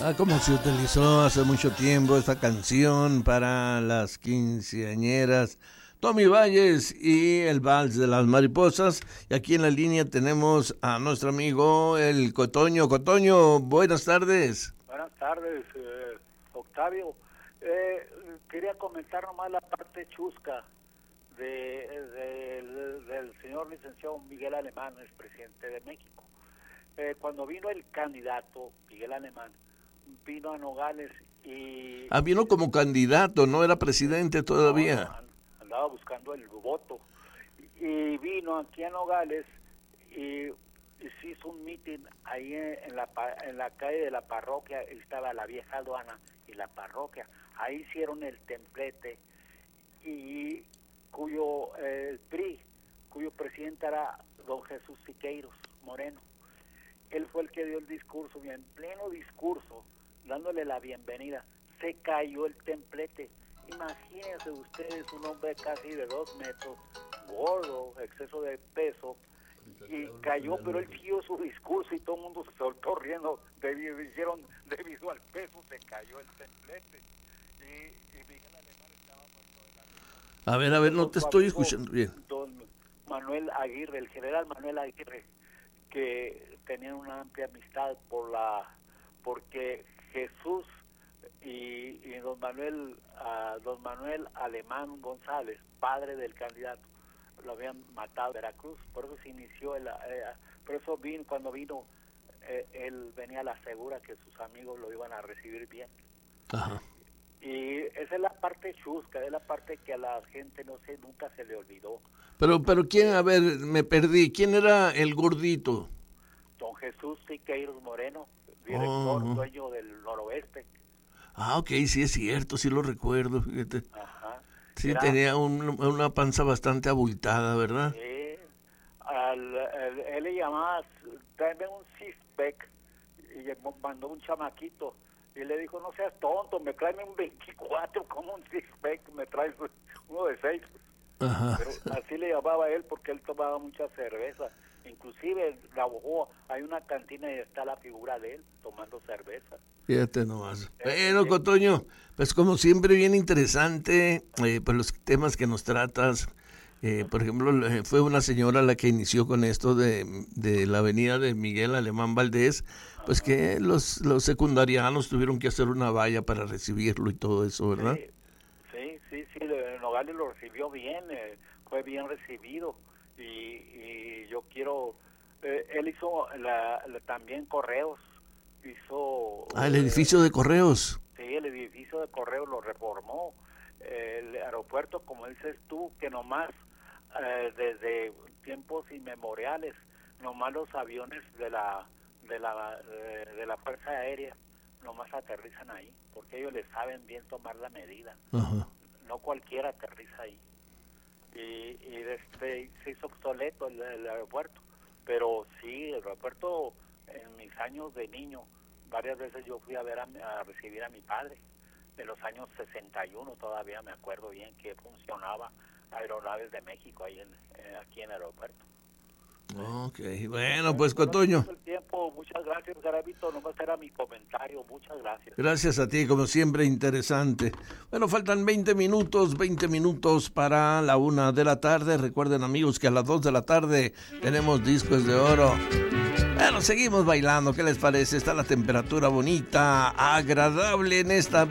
Como se utilizó hace mucho tiempo esta canción para las quinceañeras. Tommy Valles y el Vals de las Mariposas. Y aquí en la línea tenemos a nuestro amigo el Cotoño. Cotoño, buenas tardes. Buenas tardes, Octavio. Quería comentar nomás la parte chusca del señor licenciado Miguel Alemán, el presidente de México. Cuando vino el candidato Miguel Alemán, vino a Nogales y... vino como candidato, no era presidente todavía. No, andaba buscando el voto. Y vino aquí a Nogales y se hizo un mitin ahí en la calle de la parroquia. Estaba la vieja aduana y la parroquia. Ahí hicieron el templete y cuyo PRI, cuyo presidente era don Jesús Siqueiros Moreno. Él fue el que dio el discurso, y en pleno discurso, dándole la bienvenida, se cayó el templete. Imagínense ustedes, un hombre casi de 2 metros, gordo, exceso de peso, y cayó, pero él siguió su discurso y todo el mundo se soltó riendo, debido al peso, se cayó el templete. Y Miguel Alemán estaba muerto de la risa. A ver, no te estoy escuchando bien. Don Manuel Aguirre, el general Manuel Aguirre, que tenían una amplia amistad porque Jesús y don Manuel Alemán González, padre del candidato, lo habían matado en Veracruz. Por eso se inició por eso cuando vino él venía a la segura que sus amigos lo iban a recibir bien. Ajá. Y esa es la parte chusca, es la parte que a la gente nunca se le olvidó. Pero quién, a ver, me perdí, ¿quién era el gordito? Don Jesús Siqueiros Moreno, director, dueño del Noroeste. Ok, sí es cierto, sí lo recuerdo, fíjate. Ajá. Sí, tenía una panza bastante abultada, ¿verdad? Sí. Él le llamaba, tráeme un six-pack, y mandó un chamaquito, y le dijo, no seas tonto, me tráeme un 24, como un six-pack, me traes uno de 6. Ajá. Pero así le llamaba él porque él tomaba mucha cerveza. Inclusive hay una cantina y está la figura de él tomando cerveza. Fíjate nomás. Bueno, Cotoño, pues como siempre bien interesante, pues los temas que nos tratas. Por ejemplo, fue una señora la que inició con esto de la avenida de Miguel Alemán Valdés, pues que los secundarianos tuvieron que hacer una valla para recibirlo y todo eso, ¿verdad? Sí, Nogales lo recibió bien, fue bien recibido. Y yo quiero, él hizo también Correos, hizo... el edificio de Correos. Sí, el edificio de Correos lo reformó, el aeropuerto, como dices tú, que nomás desde tiempos inmemoriales, nomás los aviones de la Fuerza Aérea nomás aterrizan ahí, porque ellos le saben bien tomar la medida. Ajá. No cualquiera aterriza ahí. Y se hizo obsoleto el aeropuerto, pero sí, el aeropuerto en mis años de niño, varias veces yo fui a recibir a mi padre, en los años 61 todavía me acuerdo bien que funcionaba Aeronaves de México ahí aquí en el aeropuerto. Ok, bueno, pues Cotoño. El tiempo, muchas gracias, Garabito, nomás era mi comentario, muchas gracias. Gracias a ti, como siempre, interesante. Bueno, faltan 20 minutos para la 1 de la tarde. Recuerden, amigos, que a las 2 de la tarde tenemos Discos de Oro. Bueno, seguimos bailando, ¿qué les parece? Está la temperatura bonita, agradable en esta